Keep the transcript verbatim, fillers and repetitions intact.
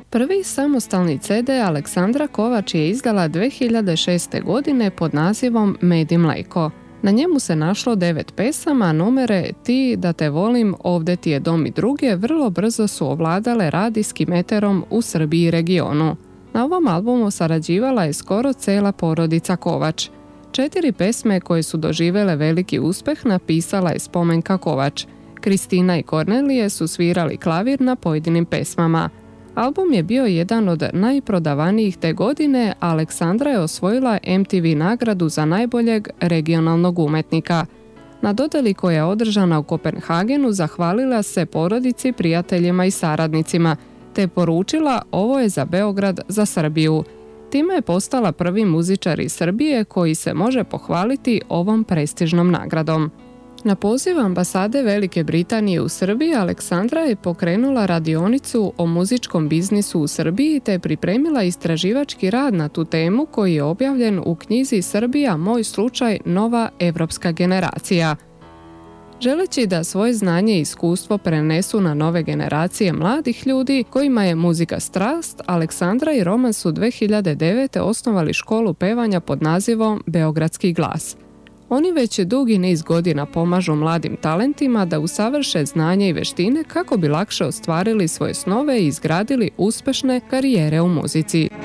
Prvi samostalni ce de Aleksandra Kovač je izdala dvije hiljade šeste. godine pod nazivom Med i mleko. Na njemu se našlo devet pesama, a numere Ti da te volim, Ovde ti je dom i druge vrlo brzo su ovladale radijskim eterom u Srbiji i regionu. Na ovom albumu sarađivala je skoro cela porodica Kovač. Četiri pesme koje su doživjele veliki uspeh napisala je Spomenka Kovač. Kristina i Kornelije su svirali klavir na pojedinim pesmama. Album je bio jedan od najprodavanijih te godine, a Aleksandra je osvojila em te ve nagradu za najboljeg regionalnog umetnika. Na dodjeli koja je održana u Kopenhagenu zahvalila se porodici, prijateljima i saradnicima, te poručila ovo je za Beograd, za Srbiju. Time je postala prvi muzičar iz Srbije koji se može pohvaliti ovom prestižnom nagradom. Na poziv ambasade Velike Britanije u Srbiji Aleksandra je pokrenula radionicu o muzičkom biznisu u Srbiji te pripremila istraživački rad na tu temu koji je objavljen u knjizi Srbija, moj slučaj, nova evropska generacija. Želeći da svoje znanje i iskustvo prenesu na nove generacije mladih ljudi kojima je muzika strast, Aleksandra i Roman su dvije hiljade devete. osnovali školu pevanja pod nazivom Beogradski glas. Oni već dugi niz godina pomažu mladim talentima da usavrše znanje i veštine kako bi lakše ostvarili svoje snove i izgradili uspešne karijere u muzici.